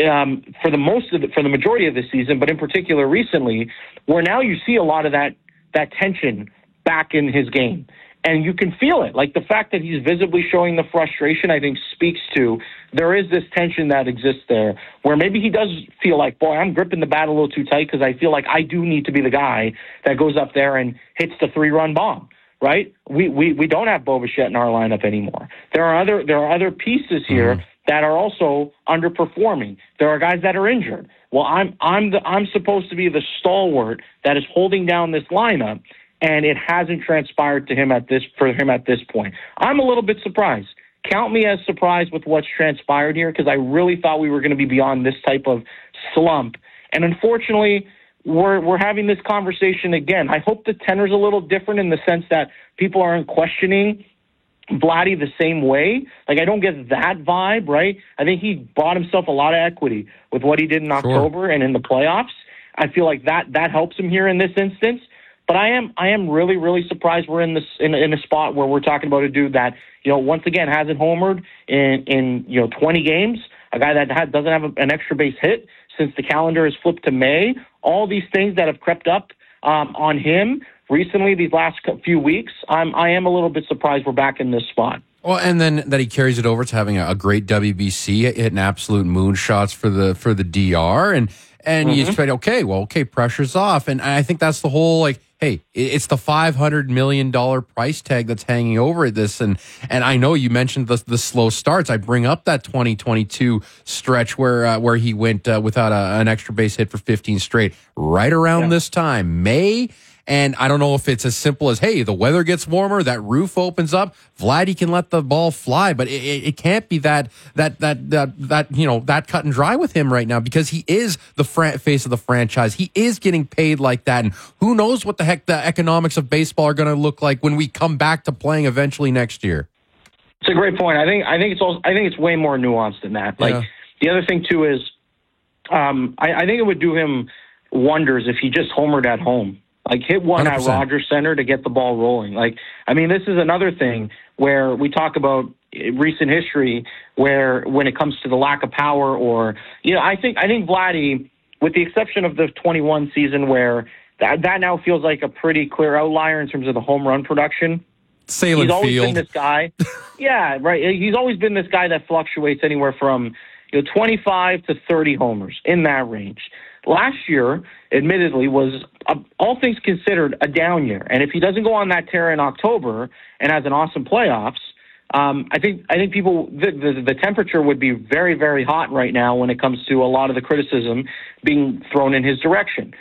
for the majority of the season, but in particular recently, where now you see a lot of that tension back in his game. And you can feel it. Like the fact that he's visibly showing the frustration, I think, speaks to there is this tension that exists there where maybe he does feel like, boy, I'm gripping the bat a little too tight because I feel like I do need to be the guy that goes up there and hits the 3-run bomb, right? We don't have Bo Bichette in our lineup anymore. There are other pieces here that are also underperforming. There are guys that are injured. Well, I'm supposed to be the stalwart that is holding down this lineup, and it hasn't transpired for him at this point. I'm a little bit surprised. Count me as surprised with what's transpired here because I really thought we were going to be beyond this type of slump. And unfortunately, we're having this conversation again. I hope the tenor's a little different in the sense that people aren't questioning Vladdy the same way. Like, I don't get that vibe, right? I think he bought himself a lot of equity with what he did in October and in the playoffs. I feel like that helps him here in this instance. But I am really, really surprised we're in a spot where we're talking about a dude that, once again hasn't homered in 20 games, a guy that doesn't have an extra base hit since the calendar has flipped to May. All these things that have crept up on him recently these last few weeks. I am a little bit surprised we're back in this spot. Well, and then that he carries it over to having a great WBC, hitting absolute moonshots for the DR, and you expect, okay, pressure's off, and I think that's the whole hey, it's the $500 million price tag that's hanging over this. And I know you mentioned the slow starts. I bring up that 2022 stretch where he went without an extra base hit for 15 straight, right around this time, May. And I don't know if it's as simple as, hey, the weather gets warmer, that roof opens up, Vladdy can let the ball fly, but it can't be that cut and dry with him right now because he is the face of the franchise. He is getting paid like that, and who knows what the heck the economics of baseball are going to look like when we come back to playing eventually next year. It's a great point. I think it's way more nuanced than that. Like the other thing too is, I think it would do him wonders if he just homered at home. Like, hit one 100%. At Rogers Center to get the ball rolling. This is another thing where we talk about recent history where when it comes to the lack of power or, I think Vladdy, with the exception of the 21 season where that now feels like a pretty clear outlier in terms of the home run production. Salem He's always Field. been this guy. Yeah, right. He's always been this guy that fluctuates anywhere from 25 to 30 homers, in that range. Last year, admittedly, was, all things considered, a down year. And if he doesn't go on that tear in October and has an awesome playoffs, I think people, the temperature would be very, very hot right now when it comes to a lot of the criticism being thrown in his direction.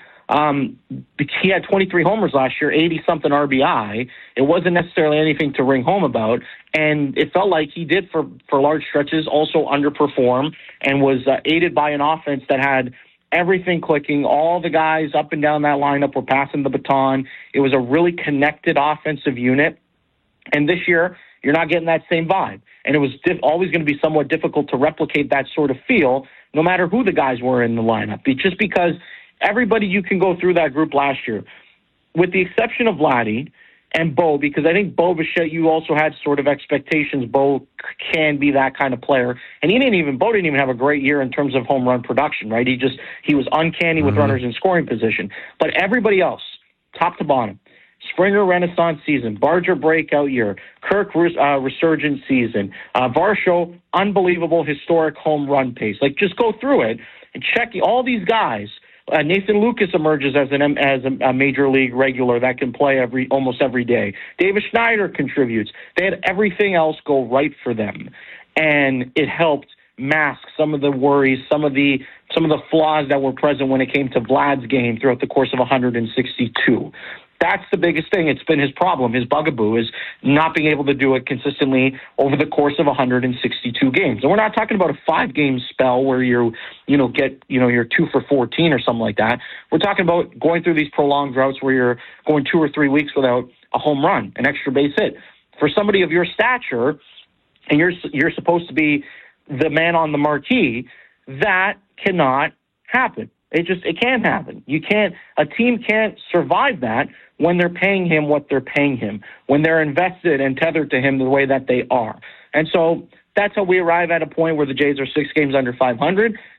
He had 23 homers last year, 80-something RBI. It wasn't necessarily anything to ring home about, and it felt like he did, for large stretches, also underperform and was aided by an offense that had everything clicking. All the guys up and down that lineup were passing the baton. It was a really connected offensive unit. And this year, you're not getting that same vibe. And it was always going to be somewhat difficult to replicate that sort of feel, no matter who the guys were in the lineup. Just because everybody you can go through that group last year, with the exception of Vladdy and Bo, because I think Bo Bichette, you also had sort of expectations Bo can be that kind of player. And Bo didn't even have a great year in terms of home run production, right? He was uncanny with runners in scoring position. But everybody else, top to bottom, Springer renaissance season, Barger breakout year, Kirk resurgent season, Varsho, unbelievable historic home run pace. Just go through it and check all these guys. Nathan Lucas emerges as a major league regular that can play almost every day. David Schneider contributes. They had everything else go right for them, and it helped mask some of the worries, some of the flaws that were present when it came to Vlad's game throughout the course of 162. That's the biggest thing. It's been his problem. His bugaboo is not being able to do it consistently over the course of 162 games. And we're not talking about a 5-game spell where you're 2 for 14 or something like that. We're talking about going through these prolonged droughts where you're going 2 or 3 weeks without a home run, an extra base hit. For somebody of your stature, and you're supposed to be the man on the marquee, that cannot happen. It can't happen. A team can't survive that when they're paying him what they're paying him, when they're invested and tethered to him the way that they are. And so that's how we arrive at a point where the Jays are 6 games under 500.